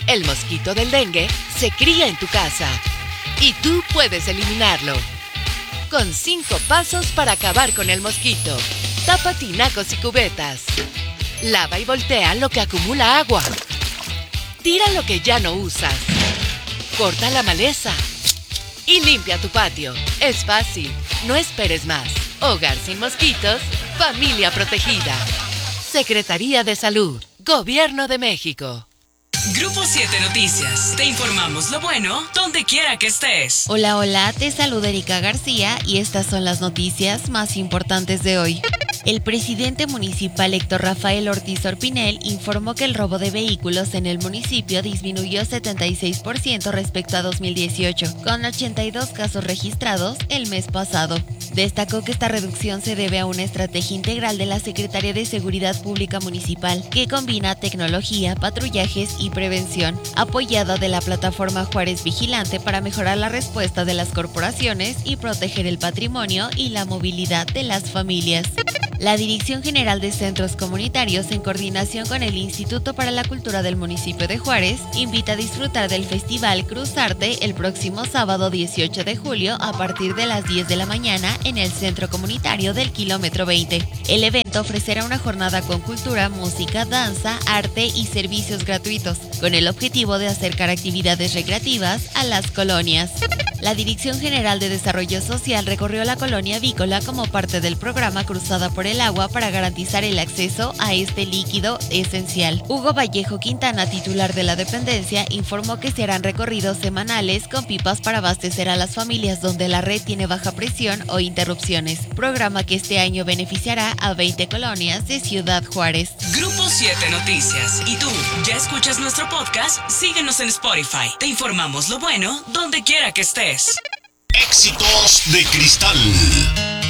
El mosquito del dengue se cría en tu casa y tú puedes eliminarlo. Con 5 pasos para acabar con el mosquito. Tapa tinacos y cubetas. Lava y voltea lo que acumula agua. Tira lo que ya no usas. Corta la maleza. Y limpia tu patio. Es fácil. No esperes más. Hogar sin mosquitos. Familia protegida. Secretaría de Salud. Gobierno de México. Grupo 7 Noticias. Te informamos lo bueno donde quiera que estés. Hola, hola, te saluda Erika García y estas son las noticias más importantes de hoy. El presidente municipal Héctor Rafael Ortiz Orpinel informó que el robo de vehículos en el municipio disminuyó 76% respecto a 2018, con 82 casos registrados el mes pasado. Destacó que esta reducción se debe a una estrategia integral de la Secretaría de Seguridad Pública Municipal que combina tecnología, patrullajes y prevención, apoyada de la plataforma Juárez Vigilante para mejorar la respuesta de las corporaciones y proteger el patrimonio y la movilidad de las familias. La Dirección General de Centros Comunitarios, en coordinación con el Instituto para la Cultura del municipio de Juárez, invita a disfrutar del Festival Cruzarte el próximo sábado 18 de julio a partir de las 10 de la mañana en el Centro Comunitario del Kilómetro 20. El evento ofrecerá una jornada con cultura, música, danza, arte y servicios gratuitos, con el objetivo de acercar actividades recreativas a las colonias. La Dirección General de Desarrollo Social recorrió la colonia avícola como parte del programa Cruzada por el Agua para garantizar el acceso a este líquido esencial. Hugo Vallejo Quintana, titular de la dependencia, informó que se harán recorridos semanales con pipas para abastecer a las familias donde la red tiene baja presión o interrupciones, programa que este año beneficiará a 20 colonias de Ciudad Juárez. Grupo 7 Noticias. ¿Y tú, ya escuchas nuestro podcast? Síguenos en Spotify. Te informamos lo bueno donde quiera que estés. Éxitos de Cristal.